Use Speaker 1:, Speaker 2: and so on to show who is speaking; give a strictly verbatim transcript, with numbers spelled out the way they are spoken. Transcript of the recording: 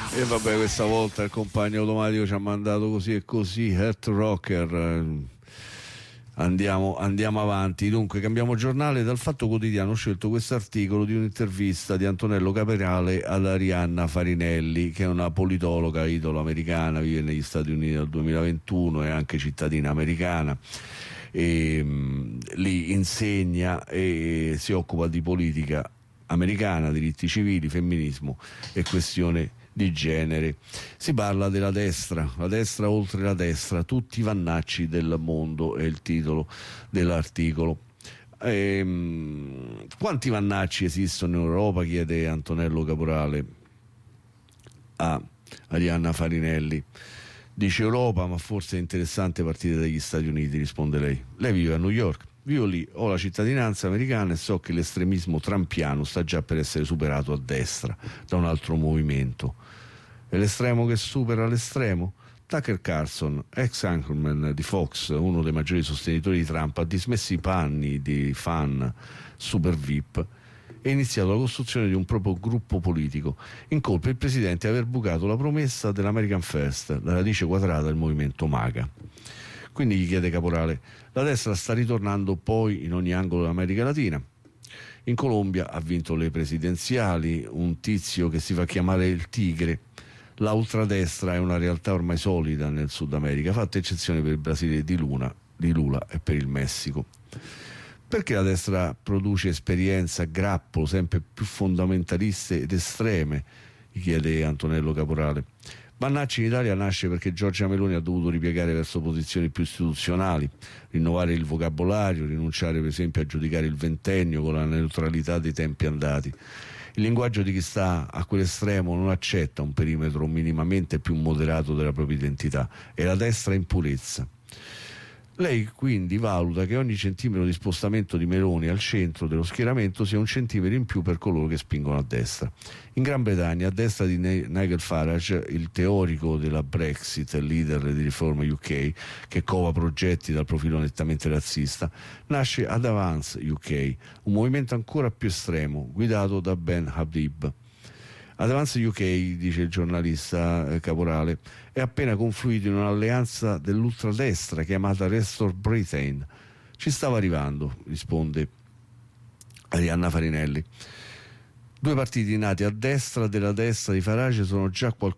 Speaker 1: E vabbè, questa volta il compagno automatico ci ha mandato così e così, Heart Rocker. Andiamo, andiamo avanti. Dunque, cambiamo giornale. Dal Fatto Quotidiano ho scelto questo articolo di un'intervista di Antonello Caporale ad Arianna Farinelli, che è una politologa italo-americana, vive negli Stati Uniti dal duemilaventuno, è anche cittadina americana. E, mh, lì insegna e si occupa di politica americana, diritti civili, femminismo e questione di genere. Si parla della destra, la destra oltre la destra, tutti i vannacci del mondo è il titolo dell'articolo. Ehm, quanti vannacci esistono in Europa? Chiede Antonello Caporale a Arianna Farinelli. Dice Europa, ma forse è interessante partire dagli Stati Uniti, risponde lei. Lei vive a New York. Vivo lì, ho la cittadinanza americana e so che l'estremismo trampiano sta già per essere superato a destra da un altro movimento. E l'estremo che supera l'estremo? Tucker Carlson, ex anchorman di Fox, uno dei maggiori sostenitori di Trump, ha dismesso i panni di fan super V I P e iniziato la costruzione di un proprio gruppo politico. Incolpa il presidente di aver bucato la promessa dell'American First, la radice quadrata del movimento MAGA. Quindi gli chiede Caporale, la destra sta ritornando poi in ogni angolo dell'America Latina. In Colombia ha vinto le presidenziali un tizio che si fa chiamare il Tigre. La ultradestra è una realtà ormai solida nel Sud America, fatta eccezione per il Brasile di, Luna, di Lula e per il Messico. Perché la destra produce esperienze a grappolo sempre più fondamentaliste ed estreme? Gli chiede Antonello Caporale. Vannacci in Italia nasce perché Giorgia Meloni ha dovuto ripiegare verso posizioni più istituzionali, rinnovare il vocabolario, rinunciare per esempio a giudicare il ventennio con la neutralità dei tempi andati. Il linguaggio di chi sta a quell'estremo non accetta un perimetro minimamente più moderato della propria identità, è la destra in purezza. Lei quindi valuta che ogni centimetro di spostamento di Meloni al centro dello schieramento sia un centimetro in più per coloro che spingono a destra. In Gran Bretagna, a destra di Nigel Farage, il teorico della Brexit, leader di riforma U K, che cova progetti dal profilo nettamente razzista, nasce Ad Avance U K, un movimento ancora più estremo, guidato da Ben Habib. Ad Avance U K, dice il giornalista eh, Caporale, è appena confluito in un'alleanza dell'ultradestra chiamata Restore Britain. Ci stava arrivando, risponde Arianna Farinelli. Due partiti nati a destra della destra di Farage sono già qualcosa